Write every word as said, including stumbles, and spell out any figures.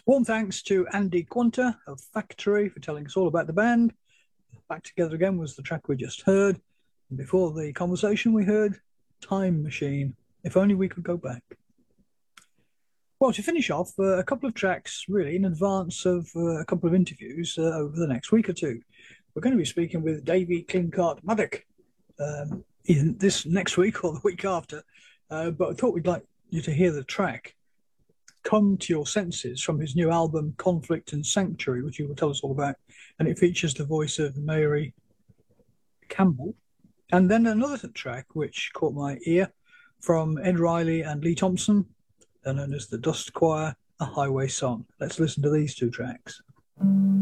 Warm thanks to Andy Quanta of Factory for telling us all about the band. Back Together Again was the track we just heard. And before the conversation, we heard Time Machine, If Only We Could Go Back. Well, to finish off, uh, a couple of tracks really in advance of uh, a couple of interviews uh, over the next week or two. We're going to be speaking with Davy Clinkart Maddock um, in this next week or the week after. Uh, but I thought we'd like you to hear the track Come to Your Senses from his new album Conflict and Sanctuary, which he will tell us all about. And it features the voice of Mary Campbell. And then another track which caught my ear from Ed Riley and Lee Thompson, known as the Dust Choir, A Highway Song. Let's listen to these two tracks. Mm.